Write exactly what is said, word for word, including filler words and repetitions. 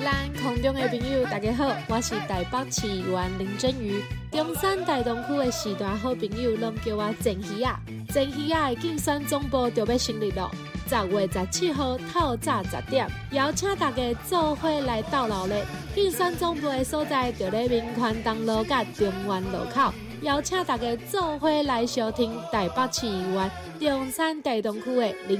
咱空中的朋友大家好，我是台北市议员林真瑜。中山大东区的时段好朋友拢叫我郑鱼啊。郑鱼啊的竞选总部就要成立了，十月十七号透早十点，邀请大家做伙来到老咧。竞选总部的所在就在民权东路甲中原路口，邀请大家做伙来收听台北市议员中山大东区的林